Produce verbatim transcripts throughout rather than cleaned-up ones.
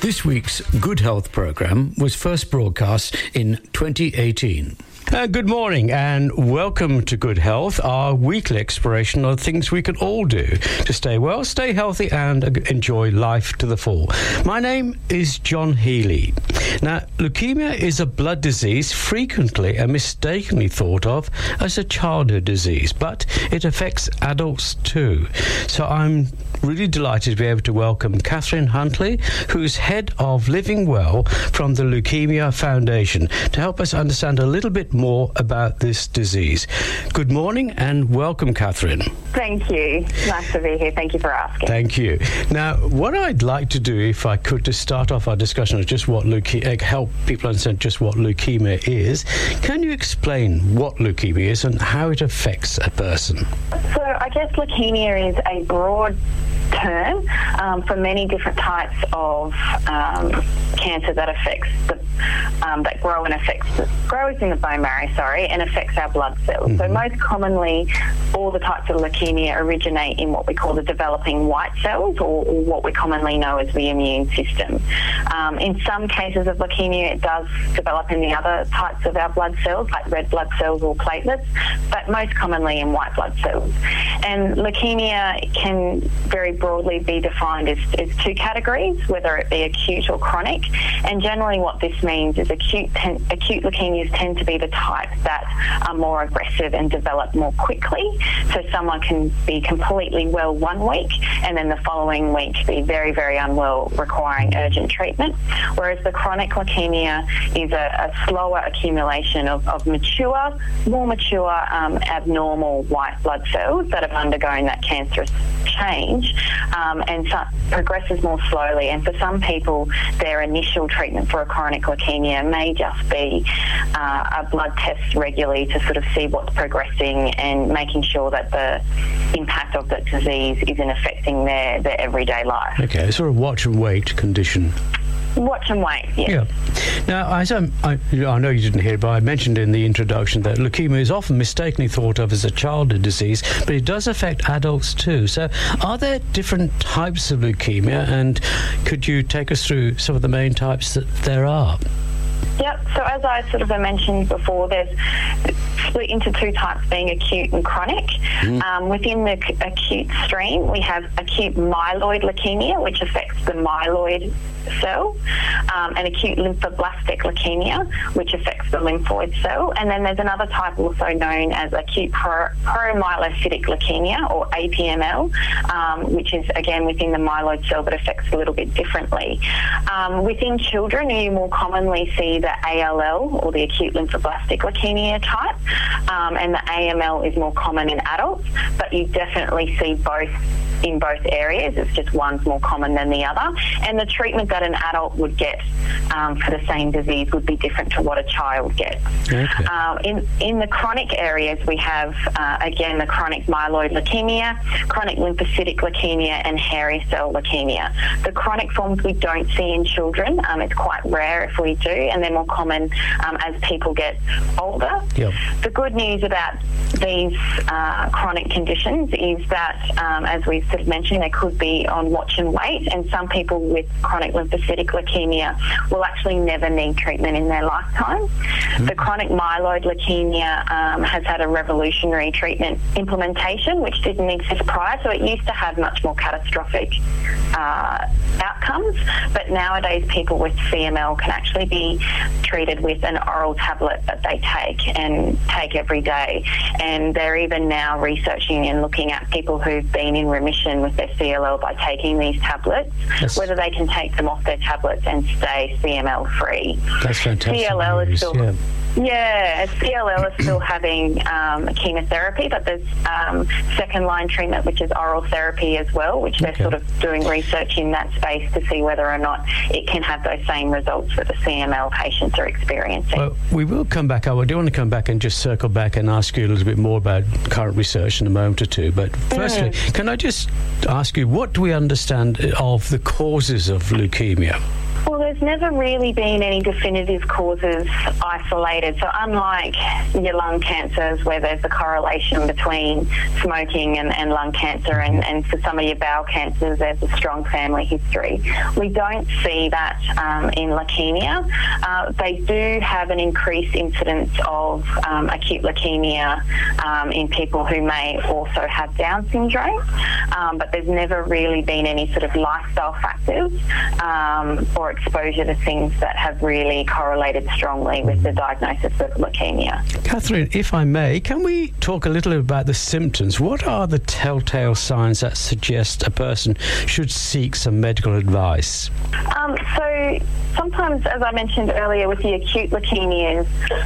This week's Good Health programme was first broadcast in twenty eighteen. Uh, good morning and welcome to Good Health, our weekly exploration of things we can all do to stay well, stay healthy and uh, enjoy life to the full. My name is John Healy. Now, leukemia is a blood disease frequently and mistakenly thought of as a childhood disease, but it affects adults too. So I'm really delighted to be able to welcome Catherine Huntley, who's head of Living Well from the Leukemia Foundation, to help us understand a little bit more about this disease. Good morning and welcome, Catherine. Thank you. Nice to be here. Thank you for asking. Thank you. Now, what I'd like to do, if I could, to start off our discussion of just what leukemia, help people understand just what leukemia is, can you explain what leukemia is and how it affects a person? So I guess leukemia is a broad term um, for many different types of um, cancer that affects the um, that grow and affects the, grows in the bone marrow, sorry, and affects our blood cells. Mm-hmm. So most commonly, all the types of leukemia originate in what we call the developing white cells, or, or what we commonly know as the immune system. Um, in some cases of leukemia, it does develop in the other types of our blood cells, like red blood cells or platelets, but most commonly in white blood cells. And leukemia can very broadly be defined as, as two categories, whether it be acute or chronic. And generally what this means is acute ten, acute leukemias tend to be the type that are more aggressive and develop more quickly. So someone can be completely well one week and then the following week be very, very unwell, requiring urgent treatment. Whereas the chronic leukemia is a, a slower accumulation of, of mature, more mature, um, abnormal white blood cells that have undergone that cancerous change um, and so progresses more slowly. And for some people, their initial treatment for a chronic leukemia may just be uh, a blood test regularly to sort of see what's progressing and making sure that the impact of the disease isn't affecting their, their everyday life. Okay, sort of watch and wait condition. Watch and wait, yes. Yeah. Now, as I'm, I, I know you didn't hear, but I mentioned in the introduction that leukemia is often mistakenly thought of as a childhood disease, but it does affect adults too. So are there different types of leukemia, and could you take us through some of the main types that there are? Yep, so as I sort of mentioned before, there's split into two types, being acute and chronic. Mm. Um, within the c- acute stream, we have acute myeloid leukemia, which affects the myeloid cell, um, and acute lymphoblastic leukemia, which affects the lymphoid cell. And then there's another type also known as acute pro- promyelocytic leukemia, or A P M L, um, which is again within the myeloid cell but affects a little bit differently. Um, within children, you more commonly see the A L L, or the acute lymphoblastic leukemia type, um, and the A M L is more common in adults, but you definitely see both in both areas. It's just one's more common than the other. And the treatment that an adult would get um, for the same disease would be different to what a child gets. Okay. Um, in, in the chronic areas, we have, uh, again, the chronic myeloid leukemia, chronic lymphocytic leukemia, and hairy cell leukemia. The chronic forms we don't see in children. Um, it's quite rare if we do, and they're more common um, as people get older. Yep. The good news about these uh, chronic conditions is that, um, as we've sort of mentioned, they could be on watch and wait, and some people with chronic lymphocytic leukemia will actually never need treatment in their lifetime. Mm-hmm. The chronic myeloid leukemia um, has had a revolutionary treatment implementation which didn't exist prior, so it used to have much more catastrophic uh, outcomes, but nowadays people with C M L can actually be treated with an oral tablet that they take and take every day. And they're even now researching and looking at people who've been in remission with their C L L by taking these tablets, yes. whether they can take them off their tablets and stay C M L free. That's fantastic. C L L is still, yeah. Yeah, C L L is still having um, chemotherapy, but there's um, second-line treatment, which is oral therapy as well, which they're okay. sort of doing research in that space to see whether or not it can have those same results that the C M L patients are experiencing. Well, we will come back. I do want to come back and just circle back and ask you a little bit more about current research in a moment or two. But firstly, mm. can I just ask you, what do we understand of the causes of leukemia? Well, there's there's never really been any definitive causes isolated. So unlike your lung cancers, where there's a correlation between smoking and, and lung cancer, and, and for some of your bowel cancers, there's a strong family history. We don't see that um, in leukemia. Uh, they do have an increased incidence of um, acute leukemia um, in people who may also have Down syndrome, um, but there's never really been any sort of lifestyle factors um, or exposure to things that have really correlated strongly with the diagnosis of leukemia. Catherine, if I may, can we talk a little about the symptoms? What are the telltale signs that suggest a person should seek some medical advice? Um, so sometimes, as I mentioned earlier, with the acute leukemias,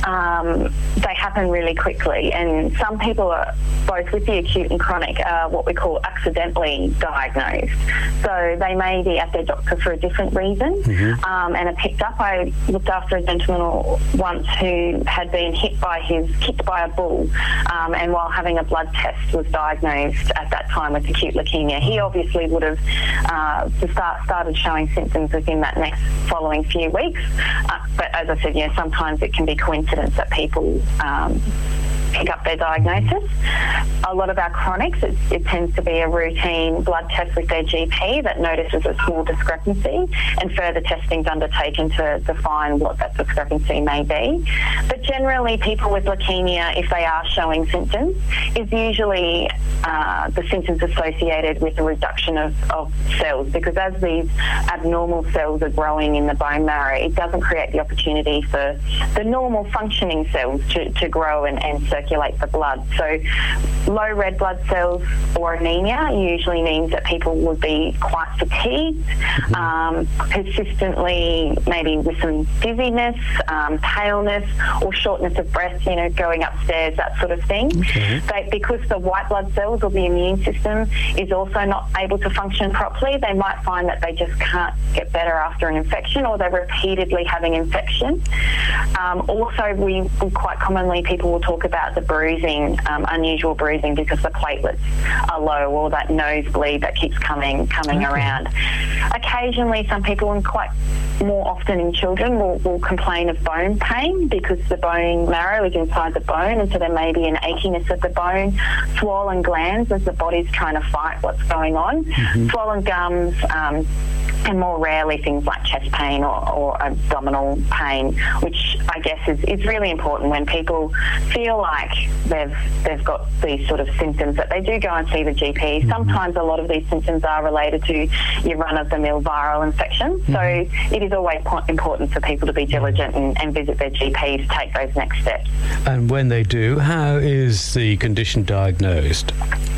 um, they happen really quickly, and some people are, both with the acute and chronic, are what we call accidentally diagnosed. So they may be at their doctor for a different reason mm-hmm. um, and are picked up. I looked after a gentleman once who had been hit by his kicked by a bull, um, and while having a blood test was diagnosed at that time with acute leukemia. He obviously would have uh, start, started showing symptoms within that next following few weeks. Uh, but as I said, yeah, sometimes it can be coincidence that people um, pick up their diagnosis. A lot of our chronics, it, it tends to be a routine blood test with their G P that notices a small discrepancy, and further testing is undertaken to define what that discrepancy may be. But generally, people with leukemia, if they are showing symptoms, is usually uh, the symptoms associated with a reduction of, of cells, because as these abnormal cells are growing in the bone marrow, it doesn't create the opportunity for the normal functioning cells to, to grow and, and circulate the blood. So low red blood cells or anemia usually means that people would be quite fatigued, mm-hmm. um, persistently, maybe with some dizziness, um, paleness, or shortness of breath, you know, going upstairs, that sort of thing. Okay. They, because the white blood cells or the immune system is also not able to function properly, they might find that they just can't get better after an infection, or they're repeatedly having infection. Um, also, we, we quite commonly, people will talk about the bruising, um, unusual bruising because the platelets are low, or that nosebleed that keeps coming coming okay. around. Occasionally, some people, and quite more often in children, will, will complain of bone pain because the bone marrow is inside the bone, and so there may be an achiness of the bone, swollen glands as the body's trying to fight what's going on, mm-hmm. swollen gums, um, and more rarely things like chest pain or, or abdominal pain, which I guess is, is really important when people feel like they've they've got these sort of symptoms, that they do go and see the G P. Mm-hmm. Sometimes a lot of these symptoms are related to your run-of-the-mill viral infection, mm-hmm. so it is always po- important for people to be diligent and, and visit their G P to take those next steps. And when they do, how is the condition diagnosed?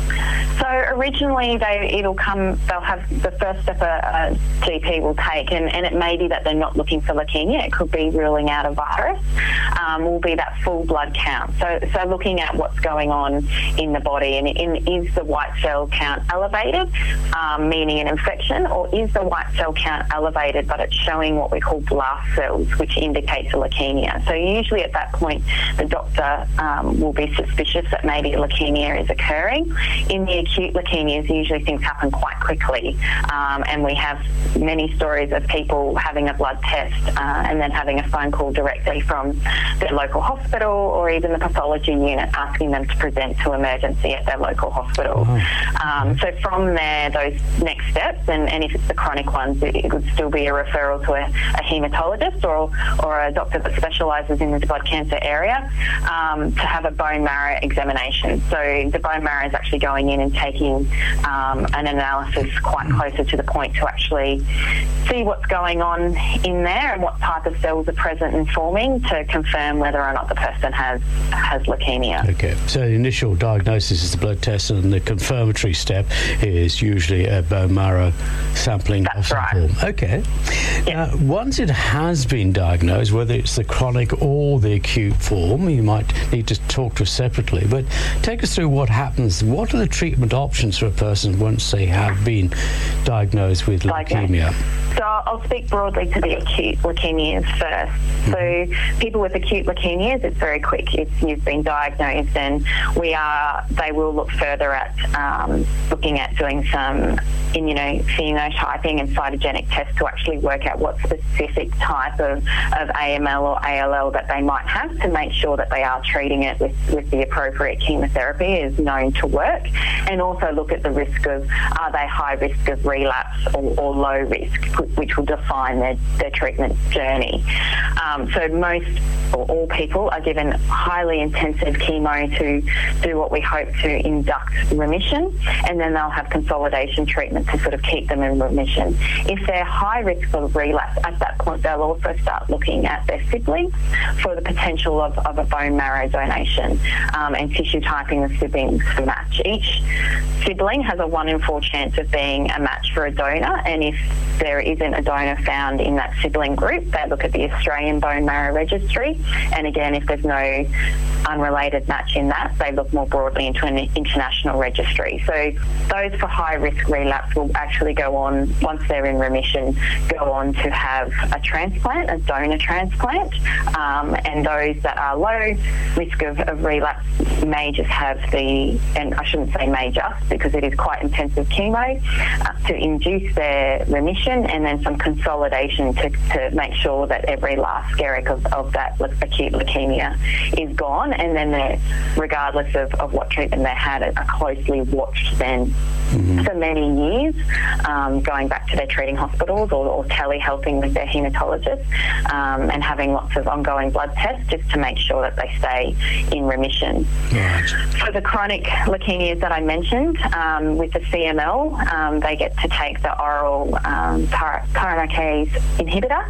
So originally, they it'll come. They'll have the first step a, a G P will take, and, and it may be that they're not looking for leukemia. It could be ruling out a virus. Um, will be that full blood count. So so looking at what's going on in the body, and in, is the white cell count elevated, um, meaning an infection, or is the white cell count elevated but it's showing what we call blast cells, which indicates a leukemia. So usually at that point, the doctor um, will be suspicious that maybe a leukemia is occurring. In the acute leukemias, usually things happen quite quickly, um, and we have many stories of people having a blood test uh, and then having a phone call directly from their local hospital or even the pathology unit asking them to present to emergency at their local hospital. Oh. Um, so from there, those next steps, and, and if it's the chronic ones, it, it would still be a referral to a, a haematologist or, or a doctor that specialises in this blood cancer area um, to have a bone marrow examination. So the bone marrow is actually going in and taking um, an analysis quite closer to the point to actually see what's going on in there and what type of cells are present and forming to confirm whether or not the person has has leukemia. Okay, so the initial diagnosis is the blood test, and the confirmatory step is usually a bone marrow sampling. That's of some right. form. Okay. Yes. Now, once it has been diagnosed, whether it's the chronic or the acute form, you might need to talk to us separately, but take us through what happens. What are the treatment options for a person once they have been diagnosed with leukemia? So I'll speak broadly to the acute leukemias first. Mm-hmm. So people with acute leukemias, it's very quick. It's you've been diagnosed, and we are. They will look further at um, looking at doing some immunophenotyping and cytogenic tests to actually work out what specific type of, of A M L or A L L that they might have, to make sure that they are treating it with, with the appropriate chemotherapy is known to work, and also look at the risk of, are they high risk of relapse or, or low risk, which will define their, their treatment journey. Um, so most or all people are given highly intensive chemo to do what we hope to induct remission, and then they'll have consolidation treatment to sort of keep them in remission. If they're high risk of relapse, at that point they'll also start looking at their siblings for the potential of, of a bone marrow donation um, and tissue typing the siblings to match. Each sibling has a one in four chance of being a match for a donor, and if there isn't a donor found in that sibling group, they look at the Australian Bone Marrow Registry, and again, if there's no unrelated match in that, they look more broadly into an international registry. So those for high risk relapse will actually go on, once they're in remission, go on to have a transplant, a donor transplant, um, and those that are low risk of, of relapse may just have the, and I shouldn't say may just, because it is quite intensive chemo, uh, to induce their remission, and then some consolidation to, to make sure that every last skerrick of, of that acute leukemia is gone, and then they're, regardless of, of what treatment they had, are closely watched then mm-hmm. for many years, um, going back to their treating hospitals or, or telehelping with their haematologist, um, and having lots of ongoing blood tests just to make sure that they stay in remission. Right. For the chronic leukemias that I mentioned, um, with the C M L, um, they get to take the oral um, pyrokinase inhibitor,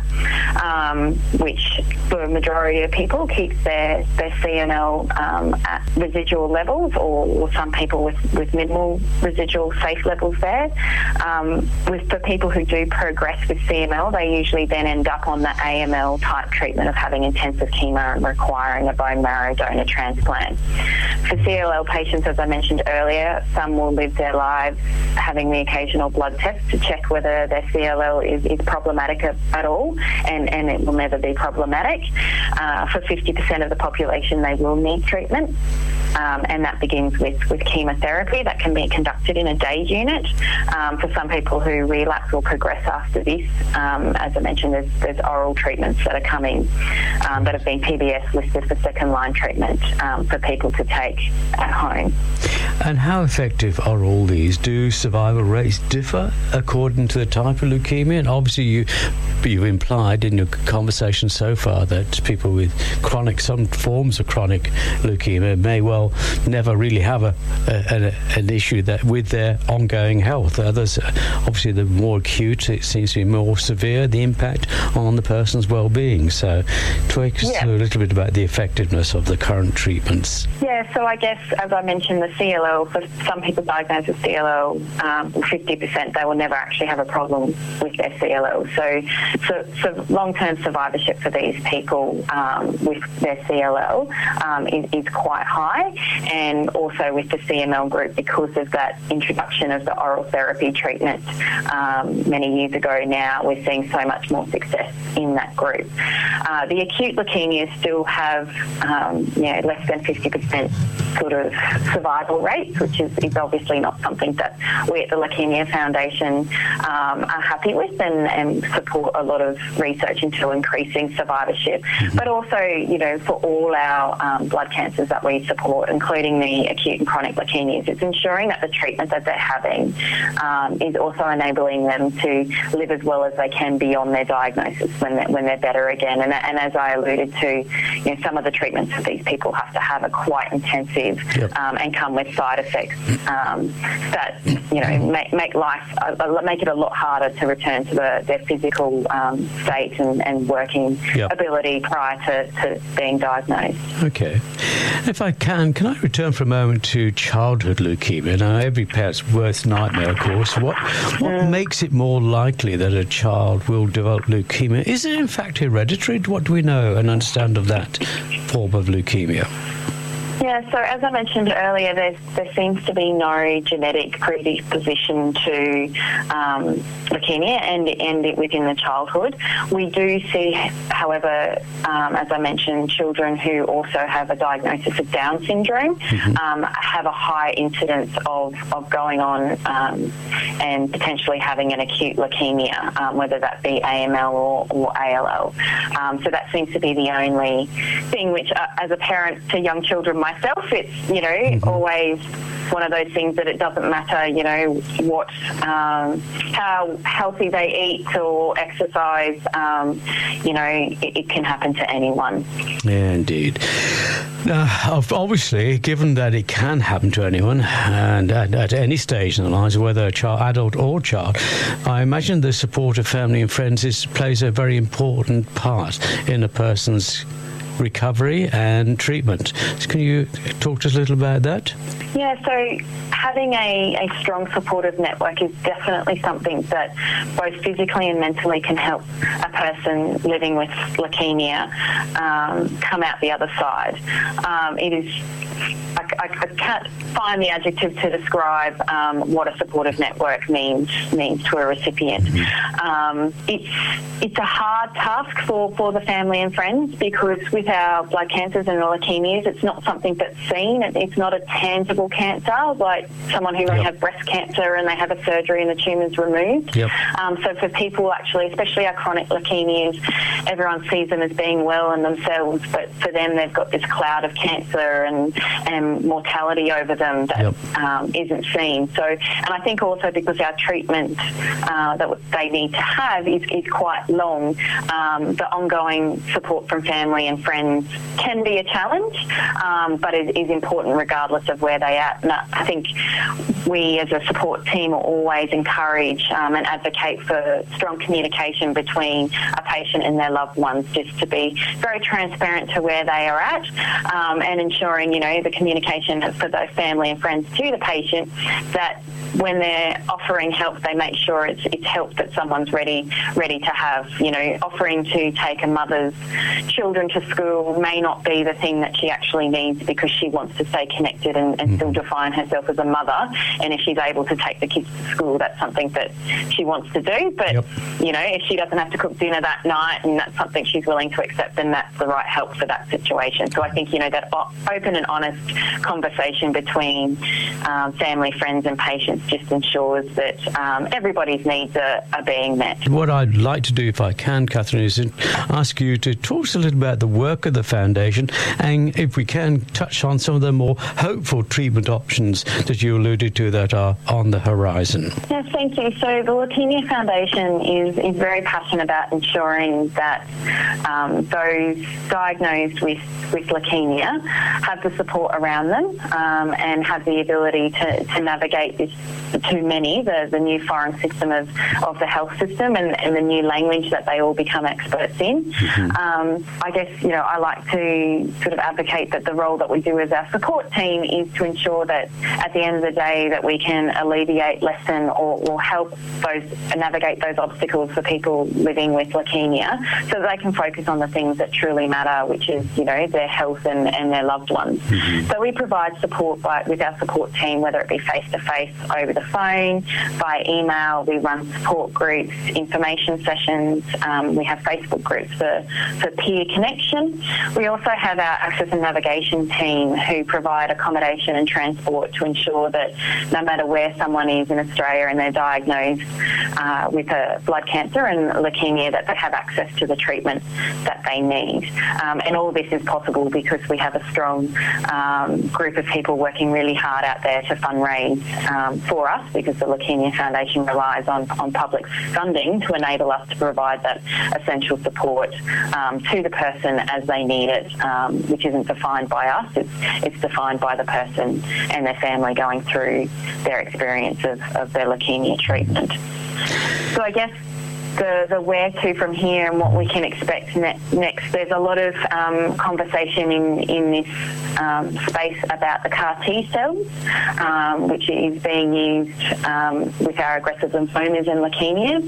um, which for a majority of people keeps their, their C M L um, at residual levels, or, or some people with, with minimal residual safe levels there. Um, with the people who do progress with C M L, they usually then end up on the A M L type treatment of having intensive chemo and requiring a bone marrow donor transplant. For C L L patients, as I mentioned earlier, some will live their lives having the occasional blood test to check whether their C L L is, is problematic at, at all, and, and it will never be problematic. Uh, for fifty percent of the population, they will need treatment. Um, and that begins with, with chemotherapy that can be conducted in a day unit. Um, for some people who relapse or progress after this, um, as I mentioned, there's, there's oral treatments that are coming um, that have been P B S listed for second line treatment um, for people to take at home. And how effective are all these? Do survival rates differ according to the type of leukemia? And obviously you, you've implied in your conversation so far that people with chronic, some forms of chronic leukemia may well never really have a, a, an issue that with their ongoing health. Others, obviously, the more acute, it seems to be more severe, the impact on the person's well-being. So talk us yeah. a little bit about the effectiveness of the current treatments. Yeah, so I guess, as I mentioned, the C L L, for some people diagnosed with C L L, um, fifty percent, they will never actually have a problem with their C L L. So, so, so long-term survivorship for these people um, with their C L L um, is, is quite high. And also with the C M L group, because of that introduction of the oral therapy treatment um, many years ago now, we're seeing so much more success in that group. Uh, the acute leukemias still have um, you know, less than fifty percent sort of survival rates, which is, is obviously not something that we at the Leukemia Foundation um, are happy with, and, and support a lot of research into increasing survivorship. Mm-hmm. But also, you know, for all our um, blood cancers that we support, including the acute and chronic leukemias, it's ensuring that the treatment that they're having um, is also enabling them to live as well as they can beyond their diagnosis when they're, when they're better again. And, and as I alluded to, you know, some of the treatments that these people have to have are quite intensive. Yep. Um, and come with side effects um, that you know make, make life uh, make it a lot harder to return to the, their physical um, state and, and working yep. ability prior to, to being diagnosed. Okay, if I can, can I return for a moment to childhood leukemia? Now, every parent's worst nightmare, of course. What what mm. makes it more likely that a child will develop leukemia? Is it in fact hereditary? What do we know and understand of that form of leukemia? Yeah, so as I mentioned earlier, there's, there seems to be no genetic predisposition to um, leukemia and, and it within the childhood. We do see, however, um, as I mentioned, children who also have a diagnosis of Down syndrome mm-hmm. um, have a high incidence of, of going on um, and potentially having an acute leukemia, um, whether that be A M L or, or A L L. Um, so that seems to be the only thing which, uh, as a parent to young children myself, it's, you know, mm-hmm. always one of those things that it doesn't matter, you know, what, um, how healthy they eat or exercise, um, you know, it, it can happen to anyone. Yeah, indeed. Now, obviously, given that it can happen to anyone and at, at any stage in their lives, whether a child, adult or child, I imagine the support of family and friends is, plays a very important part in a person's recovery and treatment. Can you talk to us a little about that? Yeah, so having a, a strong supportive network is definitely something that both physically and mentally can help a person living with leukemia um, come out the other side. Um, it is I, I, I can't find the adjective to describe um, what a supportive network means means to a recipient. Um, it's it's a hard task for, for the family and friends because with our blood cancers and the leukemias, it's not something that's seen. It's not a tangible cancer like someone who may yep. have breast cancer and they have a surgery and the tumour's removed. Yep. Um, so for people actually, especially our chronic leukemias, everyone sees them as being well in themselves, but for them they've got this cloud of cancer and and mortality over them that yep. um, isn't seen. So, and I think also because our treatment uh, that they need to have is, is quite long, um, the ongoing support from family and friends can be a challenge, um, but it is important regardless of where they are. And I think we as a support team will always encourage um, and advocate for strong communication between a patient and their loved ones, just to be very transparent to where they are at um, and ensuring, you know, the communication for those family and friends to the patient, that when they're offering help, they make sure it's it's help that someone's ready ready to have. You know, offering to take a mother's children to school may not be the thing that she actually needs because she wants to stay connected and, and still define herself as a mother. And if she's able to take the kids to school, that's something that she wants to do. But, yep. you know, if she doesn't have to cook dinner that night and that's something she's willing to accept, then that's the right help for that situation. So I think, you know, that open and honest conversation between um, family, friends and patients just ensures that um, everybody's needs are, are being met. What I'd like to do, if I can, Catherine, is ask you to talk to us a little about the work of the foundation and, if we can, touch on some of the more hopeful treatment options that you alluded to that are on the horizon. Yes, thank you. So the Leukemia Foundation is, is very passionate about ensuring that um, those diagnosed with, with leukemia have the support around them um, and have the ability to, to navigate this too many, the, the new foreign system of, of the health system and, and the new language that they all become experts in. Mm-hmm. Um, I guess, you know, I like to sort of advocate that the role that we do as our support team is to ensure that at the end of the day that we can alleviate, lessen or, or help those navigate those obstacles for people living with leukemia so that they can focus on the things that truly matter, which is, you know, their health and, and their loved ones. Mm-hmm. So we provide support by, with our support team, whether it be face-to-face, over the phone, by email. We run support groups, information sessions. Um, we have Facebook groups for, for peer connection. We also have our access and navigation team who provide accommodation and transport to ensure that no matter where someone is in Australia and they're diagnosed uh, with a blood cancer and leukemia, that they have access to the treatment that they need. Um, and all of this is possible because we have a strong um, group of people working really hard out there to fundraise um, for us, because the Leukemia Foundation relies on, on public funding to enable us to provide that essential support um, to the person as they need it, um, which isn't defined by us, it's, it's defined by the person and their family going through their experience of, of their leukemia treatment. So I guess the, the where to from here and what we can expect ne- next, there's a lot of um, conversation in, in this um, space about the C A R T cells, um, which is being used um, with our aggressive lymphomas and leukemias,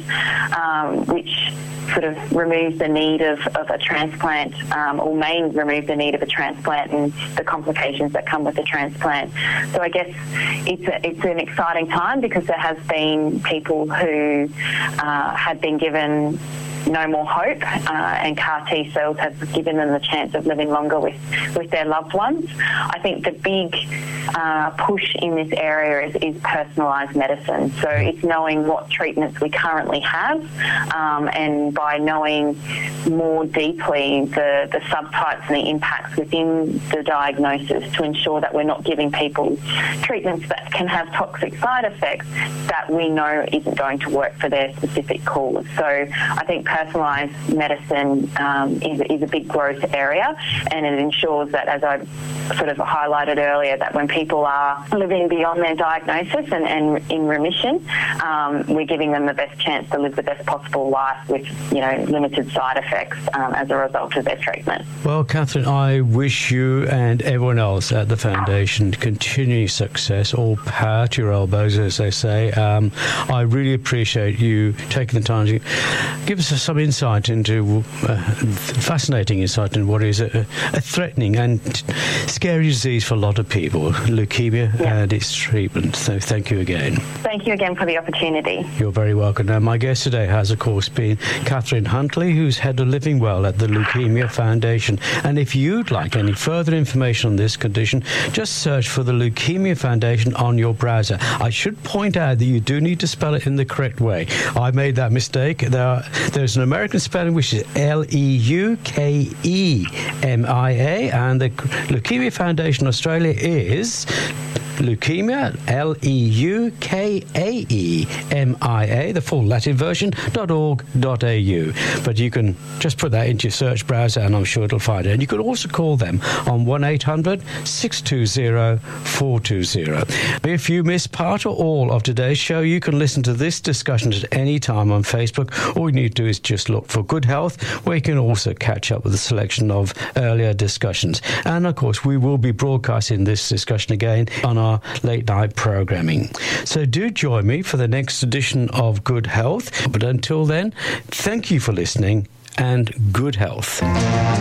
um, which sort of removes the need of, of a transplant, um, or may remove the need of a transplant and the complications that come with the transplant. So I guess it's a, it's an exciting time because there has been people who uh, have been given no more hope, uh, and C A R T cells have given them the chance of living longer with, with their loved ones. I think the big uh, push in this area is, is personalised medicine. So it's knowing what treatments we currently have, um, and by knowing more deeply the, the subtypes and the impacts within the diagnosis to ensure that we're not giving people treatments that can have toxic side effects that we know isn't going to work for their specific cause. So I think personalised medicine um, is, is a big growth area, and it ensures that, as I sort of highlighted earlier, that when people are living beyond their diagnosis and, and in remission, um, we're giving them the best chance to live the best possible life with, you know, limited side effects um, as a result of their treatment. Well, Catherine, I wish you and everyone else at the Foundation continuing success, all power to your elbows, as they say. Um, I really appreciate you taking the time to give us some insight into, uh, fascinating insight into what is a, a threatening and scary disease for a lot of people, leukemia, yeah, and its treatment. So thank you again. Thank you again for the opportunity. You're very welcome. Now, my guest today has, of course, been Catherine Huntley, who's head of Living Well at the Leukemia Foundation. And if you'd like any further information on this condition, just search for the Leukemia Foundation on your browser. I should point out that you do need to spell it in the correct way. I made that mistake. There are, there's an American spelling, which is L E U K E M I A, and the Leukemia Foundation Australia is Leukemia, L E U K A E M I A, the full Latin version, .org dot a u. But you can just put that into your search browser and I'm sure it'll find it. And you can also call them on one eight hundred six two zero four two zero. If you missed part or all of today's show, you can listen to this discussion at any time on Facebook. All you need to do is just look for Good Health, where you can also catch up with a selection of earlier discussions. And of course, we will be broadcasting this discussion again on our late night programming. So do join me for the next edition of Good Health. But until then, thank you for listening and good health.